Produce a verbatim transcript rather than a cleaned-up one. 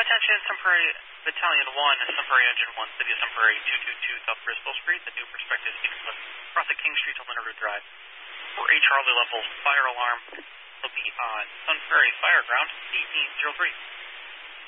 attention, Sunbury Battalion one, Sunbury Engine one, City of Sunbury, two two two South Bristol Street, the new perspective Stevens Lift, across the King Street to Leonard Road Drive. For a Charlie level fire alarm, will be on Sunbury Fire Ground, eighteen oh three.